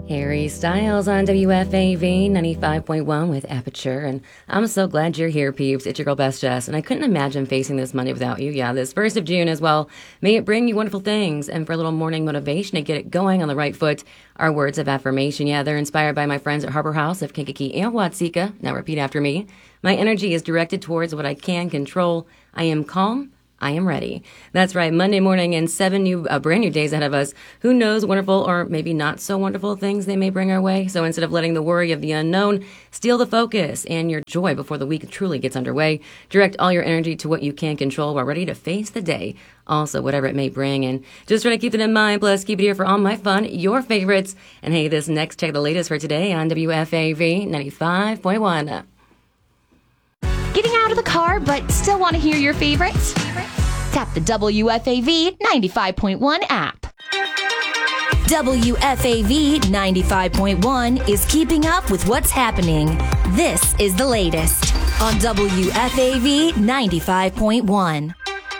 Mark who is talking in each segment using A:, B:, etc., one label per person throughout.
A: Harry Styles on WFAV 95.1 with Aperture, and I'm so glad you're here, peeps. It's your girl, Best Jess, and I couldn't imagine facing this Monday without you. Yeah, this 1st of June as well. May it bring you wonderful things, and for a little morning motivation to get it going on the right foot, our words of affirmation. Yeah, they're inspired by my friends at Harbor House of Kankakee and Watseka. Now repeat after me. My energy is directed towards what I can control. I am calm. I am ready. That's right. Monday morning and 7 brand new days ahead of us. Who knows wonderful or maybe not so wonderful things they may bring our way. So instead of letting the worry of the unknown steal the focus and your joy before the week truly gets underway, direct all your energy to what you can control while ready to face the day. Also, whatever it may bring. And just try to keep it in mind. Plus, keep it here for all my fun, your favorites. And hey, this next, check the latest for today on WFAV 95.1.
B: Getting out of the car but still want to hear your favorites? Tap the WFAV 95.1 app.
C: WFAV 95.1 is keeping up with what's happening. This is the latest on WFAV 95.1.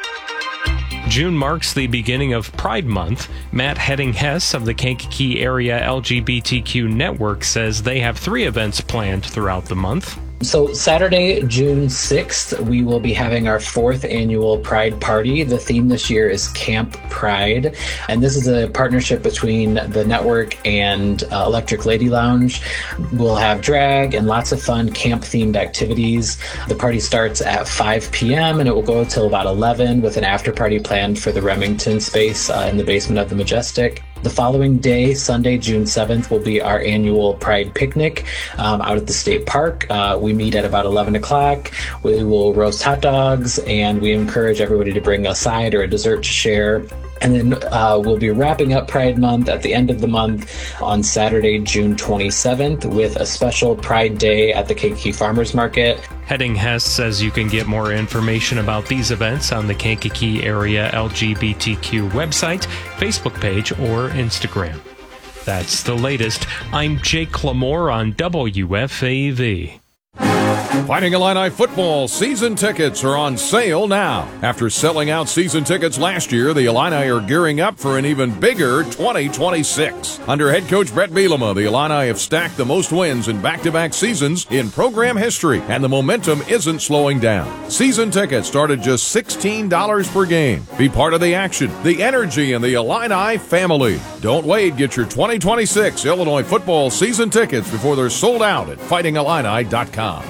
D: June marks the beginning of Pride Month. Matt Hedding-Hess of the Kankakee Area LGBTQ Network says they have 3 events planned throughout the month.
E: So Saturday, June 6th, we will be having our 4th annual Pride Party. The theme this year is Camp Pride, and this is a partnership between the network and Electric Lady Lounge. We'll have drag and lots of fun camp-themed activities. The party starts at 5 p.m. and it will go till about 11 with an after-party planned for the Remington space in the basement of the Majestic. The following day, Sunday, June 7th, will be our annual Pride Picnic out at the State Park. We meet at about 11 o'clock. We will roast hot dogs, and we encourage everybody to bring a side or a dessert to share. And then we'll be wrapping up Pride Month at the end of the month on Saturday, June 27th, with a special Pride Day at the Kankakee Farmers Market.
D: Hedding-Hess says you can get more information about these events on the Kankakee Area LGBTQ website, Facebook page, or Instagram. That's the latest. I'm Jake Lamore on WFAV.
F: Fighting Illini football season tickets are on sale now. After selling out season tickets last year, the Illini are gearing up for an even bigger 2026. Under head coach Brett Bielema, the Illini have stacked the most wins in back-to-back seasons in program history, and the momentum isn't slowing down. Season tickets start at just $16 per game. Be part of the action, the energy, and the Illini family. Don't wait. Get your 2026 Illinois football season tickets before they're sold out at fightingillini.com.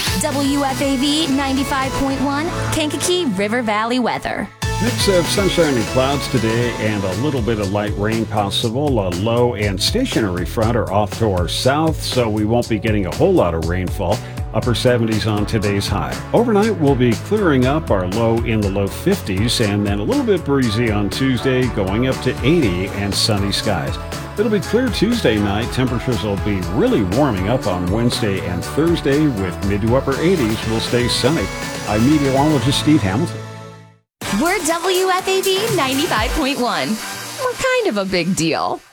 C: WFAV 95.1, Kankakee River Valley weather.
G: Mix of sunshine and clouds today and a little bit of light rain possible. A low and stationary front are off to our south, so we won't be getting a whole lot of rainfall. Upper 70s on today's high. Overnight, we'll be clearing up, our low in the low 50s, and then a little bit breezy on Tuesday, going up to 80 and sunny skies. It'll be clear Tuesday night. Temperatures will be really warming up on Wednesday and Thursday, with mid to upper 80s will stay sunny. I'm meteorologist Steve Hamilton.
B: We're WFAV 95.1. We're kind of a big deal.